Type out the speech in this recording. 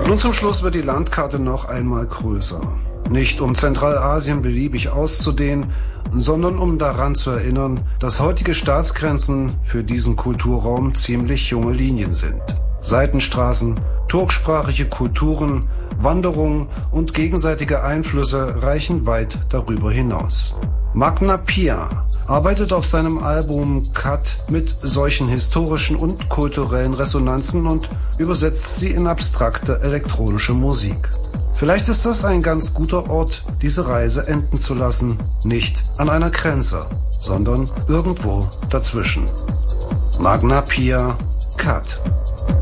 Nun zum Schluss wird die Landkarte noch einmal größer. Nicht um Zentralasien beliebig auszudehnen, sondern um daran zu erinnern, dass heutige Staatsgrenzen für diesen Kulturraum ziemlich junge Linien sind. Seitenstraßen, turksprachige Kulturen, Wanderungen und gegenseitige Einflüsse reichen weit darüber hinaus. Magna Pia arbeitet auf seinem Album Cut mit solchen historischen und kulturellen Resonanzen und übersetzt sie in abstrakte elektronische Musik. Vielleicht ist das ein ganz guter Ort, diese Reise enden zu lassen, nicht an einer Grenze, sondern irgendwo dazwischen. Magna Pia, Cut.